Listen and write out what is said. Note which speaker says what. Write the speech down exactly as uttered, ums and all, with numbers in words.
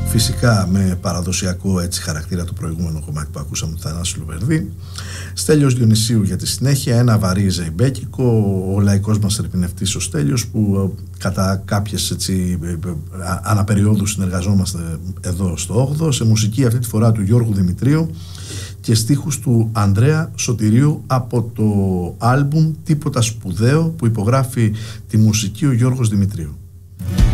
Speaker 1: φυσικά με παραδοσιακό έτσι χαρακτήρα το προηγούμενο κομμάτι που ακούσαμε του Θανάση Λουβερδί. Στέλιος Διονυσίου για τη συνέχεια, ένα βαρύ ζεϊμπέκικο, ο λαϊκός μας ερμηνευτής ο Στέλιος, που κατά κάποιες έτσι αναπεριόδους συνεργαζόμαστε εδώ στο όγδοο, σε μουσική αυτή τη φορά του Γιώργου Δημητρίου και στίχους του Ανδρέα Σωτηρίου από το άλμπουμ Τίποτα Σπουδαίο, που υπογράφει τη μουσική ο Γιώργος Δημητρίου.